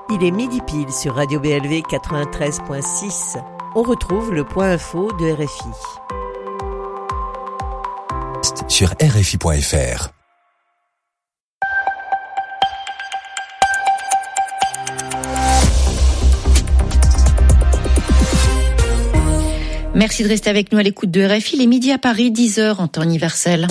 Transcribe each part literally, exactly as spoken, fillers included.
Il est midi pile sur Radio B L V quatre-vingt-treize virgule six. On retrouve le point info de R F I. Sur R F I point F R. Merci de rester avec nous à l'écoute de R F I. Les midi à Paris, dix heures en temps universel.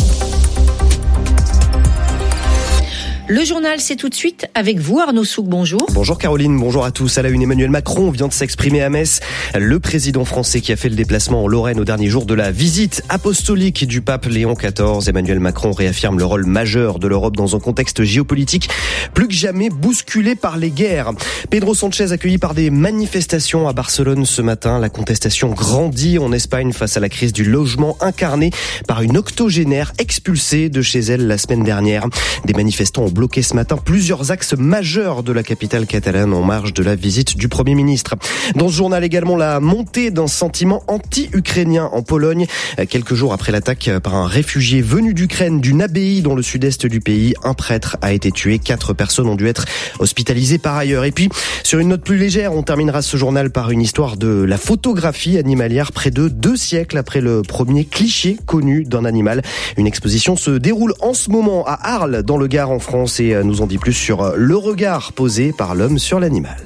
Le journal, c'est tout de suite avec vous, Arnaud Souk, bonjour. Bonjour Caroline, bonjour à tous. À la une, Emmanuel Macron vient de s'exprimer à Metz. Le président français qui a fait le déplacement en Lorraine au dernier jour de la visite apostolique du pape Léon quatorze. Emmanuel Macron réaffirme le rôle majeur de l'Europe dans un contexte géopolitique plus que jamais bousculé par les guerres. Pedro Sanchez accueilli par des manifestations à Barcelone ce matin. La contestation grandit en Espagne face à la crise du logement incarnée par une octogénaire expulsée de chez elle la semaine dernière. Des manifestants ont bloqué ce matin plusieurs axes majeurs de la capitale catalane en marge de la visite du Premier ministre. Dans ce journal également, la montée d'un sentiment anti-ukrainien en Pologne. Quelques jours après l'attaque par un réfugié venu d'Ukraine d'une abbaye dans le sud-est du pays, un prêtre a été tué. Quatre personnes ont dû être hospitalisées par ailleurs. Et puis, sur une note plus légère, on terminera ce journal par une histoire de la photographie animalière près de deux siècles après le premier cliché connu d'un animal. Une exposition se déroule en ce moment à Arles, dans le Gard en France. Et nous en dit plus sur le regard posé par l'homme sur l'animal.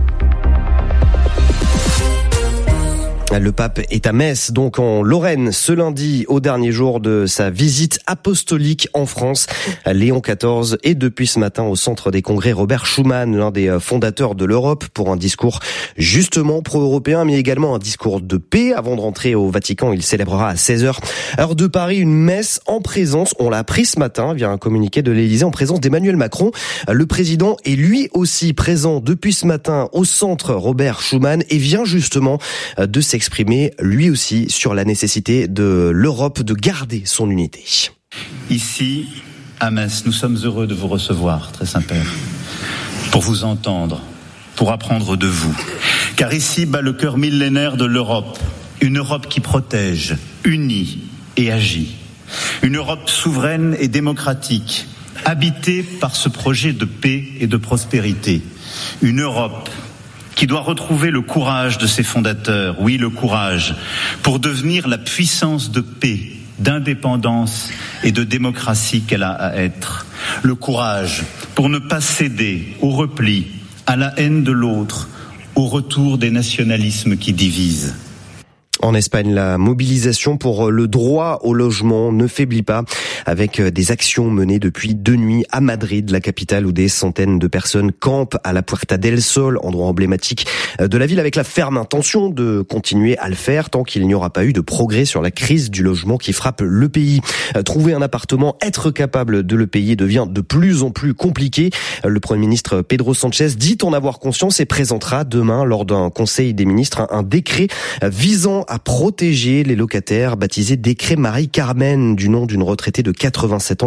Le pape est à Metz, donc en Lorraine, ce lundi, au dernier jour de sa visite apostolique en France. Léon quatorze est depuis ce matin au centre des congrès Robert Schuman, l'un des fondateurs de l'Europe, pour un discours justement pro-européen, mais également un discours de paix. Avant de rentrer au Vatican, il célébrera à seize heures, heure de Paris, une messe en présence, on l'a appris ce matin via un communiqué de l'Élysée, en présence d'Emmanuel Macron. Le président est lui aussi présent depuis ce matin au centre Robert Schuman et vient justement de s'exprimer exprimer lui aussi sur la nécessité de l'Europe de garder son unité. Ici, à Metz, nous sommes heureux de vous recevoir, très Saint-Père, pour vous entendre, pour apprendre de vous. Car ici bat le cœur millénaire de l'Europe, une Europe qui protège, unit et agit. Une Europe souveraine et démocratique, habitée par ce projet de paix et de prospérité. Une Europe qui doit retrouver le courage de ses fondateurs, oui, le courage, pour devenir la puissance de paix, d'indépendance et de démocratie qu'elle a à être. Le courage pour ne pas céder au repli, à la haine de l'autre, au retour des nationalismes qui divisent. En Espagne, la mobilisation pour le droit au logement ne faiblit pas, avec des actions menées depuis deux nuits à Madrid, la capitale, où des centaines de personnes campent à la Puerta del Sol, endroit emblématique de la ville, avec la ferme intention de continuer à le faire tant qu'il n'y aura pas eu de progrès sur la crise du logement qui frappe le pays. Trouver un appartement, être capable de le payer devient de plus en plus compliqué. Le Premier ministre Pedro Sanchez dit en avoir conscience et présentera demain, lors d'un conseil des ministres, un décret visant à protéger les locataires, baptisé décret Marie-Carmen, du nom d'une retraitée de quatre-vingt-sept ans